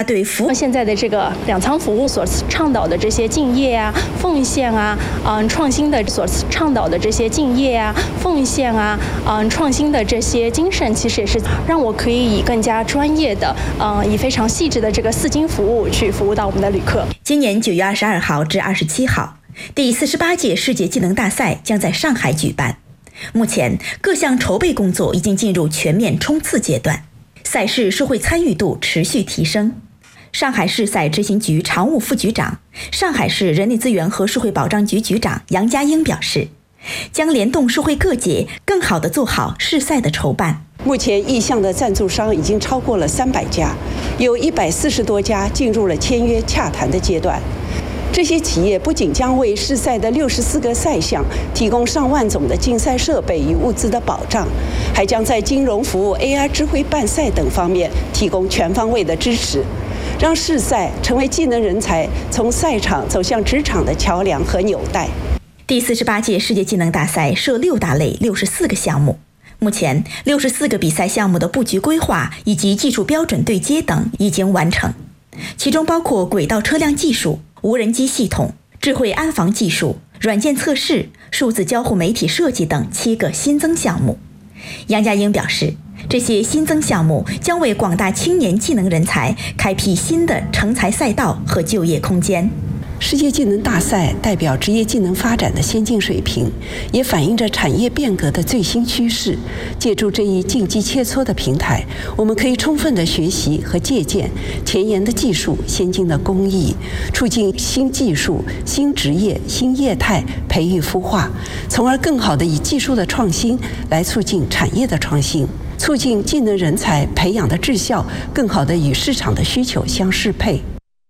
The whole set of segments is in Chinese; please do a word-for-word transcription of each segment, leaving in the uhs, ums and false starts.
对服务现在的这个两仓服务所倡导的这些敬业啊、奉献啊、嗯创新的所倡导的这些敬业啊、奉献啊、嗯创新的这些精神，其实也是让我可以以更加专业的、嗯以非常细致的这个四金服务去服务到我们的旅客。 今年九月二十二号至二十七号，第四十八届世界技能大赛将在上海举办。目前各项筹备工作已经进入全面冲刺阶段，赛事社会参与度持续提升。上海市赛执行局常务副局长、上海市人力资源和社会保障局局长杨家英表示，将联动社会各界，更好地做好市赛的筹办。 目前意向的赞助商已经超过了三百家，有一百四十多家进入了签约洽谈的阶段。这些企业不仅将为市赛的六十四个赛项提供上万种的竞赛设备与物资的保障，还将在金融服务、A R 智慧办赛等方面提供全方位的支持，让市赛成为技能人才从赛场走向职场的桥梁和纽带。 第四十八届世界技能大赛设六大类六十四个项目，目前六十四个比赛项目的布局规划以及技术标准对接等已经完成，其中包括轨道车辆技术、无人机系统、智慧安防技术、软件测试、数字交互媒体设计等七个新增项目。杨家英表示，这些新增项目将为广大青年技能人才开辟新的成才赛道和就业空间。 世界技能大赛代表职业技能发展的先进水平，也反映着产业变革的最新趋势。借助这一竞技切磋的平台，我们可以充分地学习和借鉴前沿的技术、先进的工艺，促进新技术、新职业、新业态培育孵化，从而更好地以技术的创新来促进产业的创新，促进技能人才培养的质效更好地与市场的需求相适配。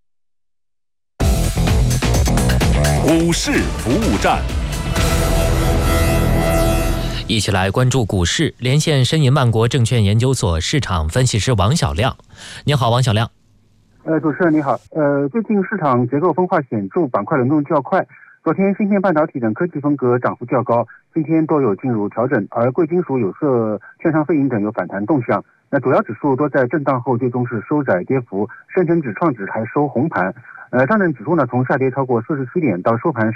股市服务站， 一起来关注股市。连线申银万国证券研究所市场分析师王小亮。你好，王小亮。 呃，主持人你好。呃，最近市场结构分化显著，板块轮动较快。昨天芯片、半导体等科技风格涨幅较高，今天都有进入调整，而贵金属、有色、券商、非银等有反弹动向。那主要指数多在震荡后最终是收窄跌幅，深成指、创指还收红盘。呃，上证指数呢从下跌超过四十七点到收盘